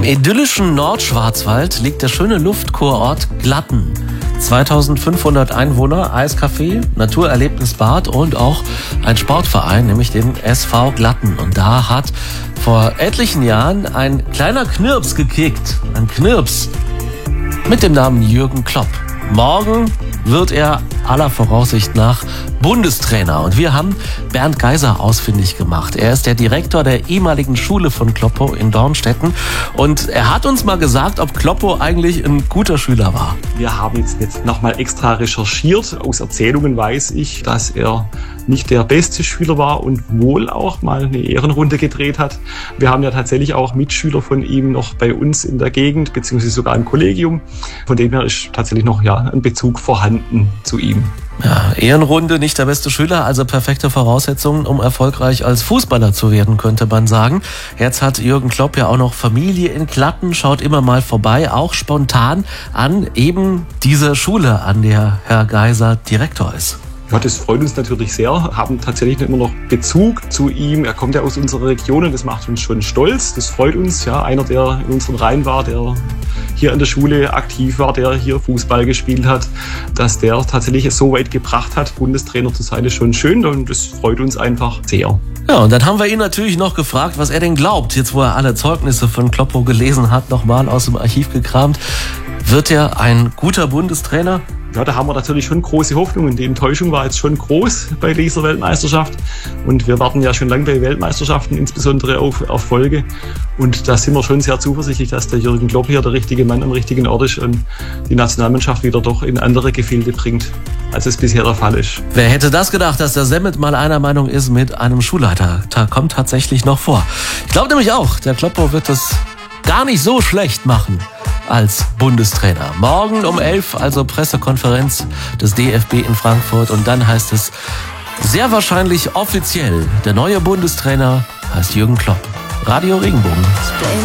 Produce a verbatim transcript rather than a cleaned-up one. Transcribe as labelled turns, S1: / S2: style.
S1: idyllischen Nordschwarzwald liegt der schöne Luftkurort Glatten. zweitausendfünfhundert Einwohner, Eiscafé, Naturerlebnisbad und auch ein Sportverein, nämlich den S V Glatten. Und da hat vor etlichen Jahren ein kleiner Knirps gekickt. Ein Knirps mit dem Namen Jürgen Klopp. Morgen wird er aller Voraussicht nach Bundestrainer. Und wir haben Bernd Geiser ausfindig gemacht. Er ist der Direktor der ehemaligen Schule von Kloppo in Dornstetten. Und er hat uns mal gesagt, ob Kloppo eigentlich ein guter Schüler war.
S2: Wir haben jetzt, jetzt nochmal extra recherchiert. Aus Erzählungen weiß ich, dass er nicht der beste Schüler war und wohl auch mal eine Ehrenrunde gedreht hat. Wir haben ja tatsächlich auch Mitschüler von ihm noch bei uns in der Gegend, beziehungsweise sogar im Kollegium. Von dem her ist tatsächlich noch ja, ein Bezug vorhanden zu ihm.
S1: Ja, Ehrenrunde, nicht der beste Schüler, also perfekte Voraussetzungen, um erfolgreich als Fußballer zu werden, könnte man sagen. Jetzt hat Jürgen Klopp ja auch noch Familie in Glatten, schaut immer mal vorbei, auch spontan an eben diese Schule, an der Herr Geiser Direktor ist.
S2: Ja, das freut uns natürlich sehr, haben tatsächlich immer noch Bezug zu ihm. Er kommt ja aus unserer Region und das macht uns schon stolz. Das freut uns, ja, einer, der in unseren Reihen war, der hier an der Schule aktiv war, der hier Fußball gespielt hat, dass der tatsächlich es so weit gebracht hat, Bundestrainer zu sein, ist schon schön und das freut uns einfach sehr.
S1: Ja, und dann haben wir ihn natürlich noch gefragt, was er denn glaubt, jetzt wo er alle Zeugnisse von Kloppo gelesen hat, nochmal aus dem Archiv gekramt. Wird er ein guter Bundestrainer?
S2: Ja, da haben wir natürlich schon große Hoffnungen. Die Enttäuschung war jetzt schon groß bei dieser Weltmeisterschaft. Und wir warten ja schon lange bei Weltmeisterschaften, insbesondere auf Erfolge. Und da sind wir schon sehr zuversichtlich, dass der Jürgen Klopp hier der richtige Mann am richtigen Ort ist und die Nationalmannschaft wieder doch in andere Gefilde bringt, als es bisher der Fall ist.
S1: Wer hätte das gedacht, dass der Semmet mal einer Meinung ist mit einem Schulleiter? Da kommt tatsächlich noch vor. Ich glaube nämlich auch, der Kloppo wird es gar nicht so schlecht machen als Bundestrainer. Morgen um elf, also Pressekonferenz des D F B in Frankfurt. Und dann heißt es sehr wahrscheinlich offiziell, der neue Bundestrainer heißt Jürgen Klopp. Radio Regenbogen.